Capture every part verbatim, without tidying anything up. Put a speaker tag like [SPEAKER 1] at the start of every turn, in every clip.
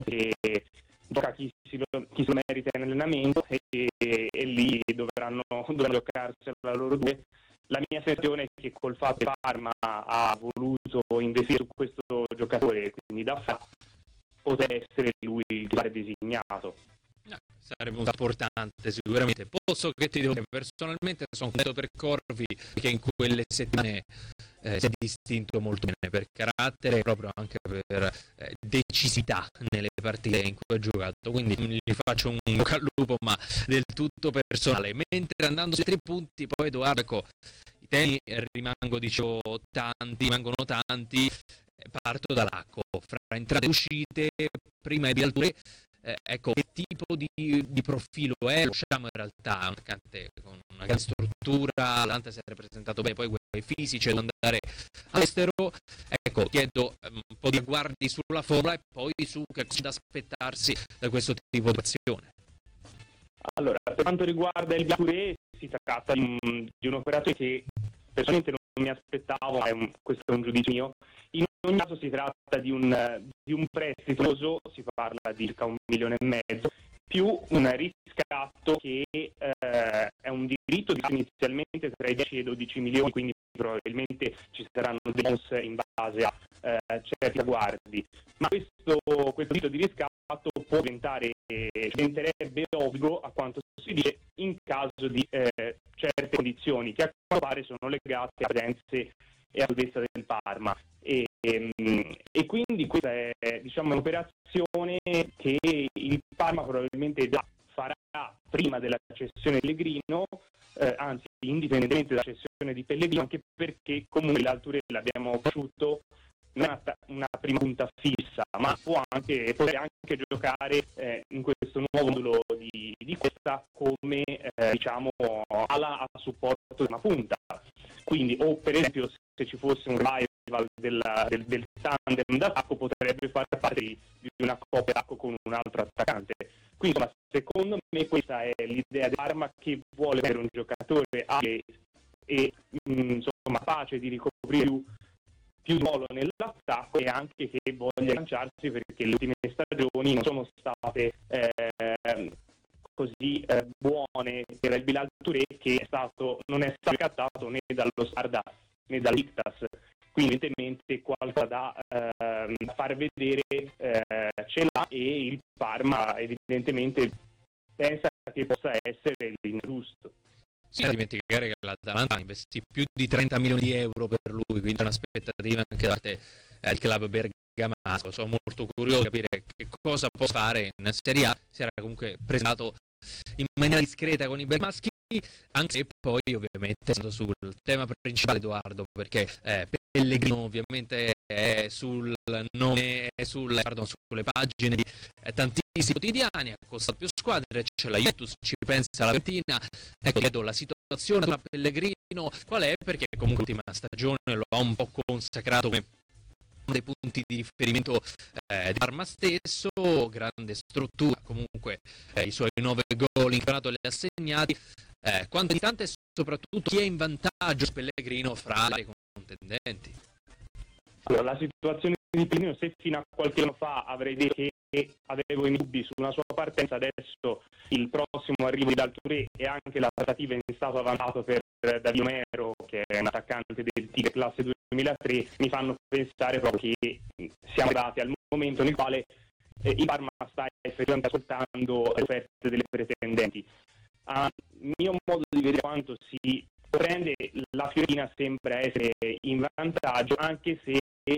[SPEAKER 1] che gioca chi si lo, chi si lo merita in allenamento e, e, e lì dovranno, dovranno giocarsela la loro due. La mia sensazione è che col fatto che Parma ha voluto investire su questo giocatore, quindi da fa potrebbe essere lui il titolare designato.
[SPEAKER 2] No, sarebbe un importante sicuramente. Posso che ti devo dire, personalmente sono contento per Corvi, che in quelle settimane eh, si è distinto molto bene per carattere e proprio anche per eh, decisità nelle partite in cui ha giocato, quindi gli faccio un bocca al lupo, ma del tutto personale. Mentre andando sui tre punti, poi Edoardo, ecco, i temi rimango, dicevo, tanti, rimangono tanti. Parto da Lacco, fra entrate e uscite, prima e alture, eh, ecco, che tipo di, di profilo è? Lo sappiamo in realtà, un attaccante con una grande struttura, l'Atalanta si è rappresentato bene, poi quei fisici ad andare all'estero, ecco, chiedo um, un po' di guardi sulla formula e poi su che cosa da aspettarsi da questo tipo di azione.
[SPEAKER 1] Allora, per quanto riguarda il Touré, si tratta di un, di un operatore che personalmente non mi aspettavo, ma è un, questo è un giudizio mio. In ogni caso si tratta di un, di un prestito, si parla di circa un milione e mezzo, più un riscatto che eh, è un diritto di inizialmente tra i dieci e i dodici milioni, quindi probabilmente ci saranno dei bonus in base a eh, certi riguardi. Ma questo, questo diritto di riscatto può diventare, eh, diventerebbe obbligo, a quanto si dice, in caso di eh, certe condizioni che a quanto pare sono legate a presenze e a salvezza del Parma. E, e, e quindi questa è, diciamo, un'operazione che il Parma probabilmente già farà prima della cessione di Pellegrino, eh, anzi indipendentemente dalla cessione di Pellegrino, anche perché comunque l'Alture l'abbiamo conosciuto non è una, una prima punta fissa, ma può anche, potrebbe anche giocare eh, in questo nuovo modulo di, di questa come eh, diciamo ala a supporto di una punta. Quindi, o per esempio, se ci fosse un revival della, del, del tandem d'attacco, potrebbe far parte di, di una coppia d'attacco con un altro attaccante. Quindi, insomma, secondo me questa è l'idea di Parma, che vuole avere un giocatore abile e mh, insomma capace di ricoprire più più ruolo nell'attacco, e anche che voglia lanciarsi, perché le ultime stagioni non sono state eh, così eh, buone per il Bilal Touré, che è stato, non è stato scattato né dallo Sparda né dall'Ictas, quindi evidentemente qualcosa da eh, far vedere eh, ce l'ha, e il Parma evidentemente pensa che possa essere il giusto.
[SPEAKER 2] Senza dimenticare che l'Atalanta investì più di trenta milioni di euro per lui, quindi è un'aspettativa anche da parte del club bergamasco. Sono molto curioso di capire che cosa può fare in Serie A. Si era comunque presentato in maniera discreta con i bergamaschi, anche se poi ovviamente sul tema principale, Edoardo, perché eh, Pellegrino ovviamente è sul nome, è sul, pardon, sulle pagine di eh, tantissimi quotidiani, ha costato più squadre, c'è la Juventus, ci pensa la Ventina. Ecco, chiedo la situazione tra Pellegrino qual è, perché comunque l'ultima stagione lo ha un po' consacrato come uno dei punti di riferimento eh, di Parma stesso, grande struttura, comunque eh, i suoi nove gol in campionato li ha assegnati. Eh, quanto distante e soprattutto chi è in vantaggio Pellegrino fra le contendenti?
[SPEAKER 1] Allora, la situazione di Pellegrino, se fino a qualche anno fa avrei detto che avevo i dubbi su una sua partenza, adesso il prossimo arrivo di Dal Touré e anche la trattativa in stato avanzato per Davide Omero, che è un attaccante del Tigre classe duemilatré, mi fanno pensare proprio che siamo arrivati al momento nel quale eh, il Parma sta effettivamente ascoltando le offerte delle pretendenti. A mio modo di vedere quanto si prende, la Fiorentina sembra essere in vantaggio, anche se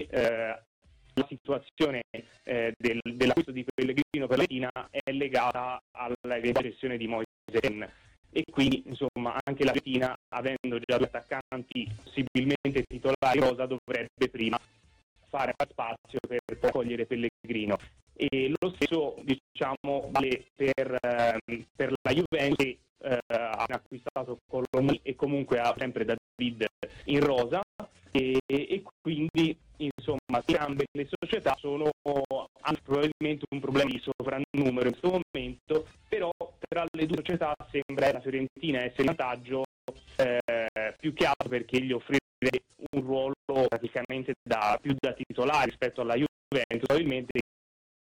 [SPEAKER 1] eh, la situazione eh, del, dell'acquisto di Pellegrino per la Fiorentina è legata alla cessione di Moise Kean, e quindi insomma anche la Fiorentina, avendo già due attaccanti possibilmente titolari in rosa, dovrebbe prima fare spazio per cogliere Pellegrino. E lo stesso diciamo vale per, eh, per la Juventus, che eh, ha acquistato Colomani e comunque ha sempre David in rosa, e, e quindi insomma entrambe le società sono, hanno probabilmente un problema di sovrannumero in questo momento, però tra le due società sembra la Fiorentina essere in vantaggio, eh, più che altro perché gli offrire un ruolo praticamente da, più da titolare rispetto alla Juventus, probabilmente,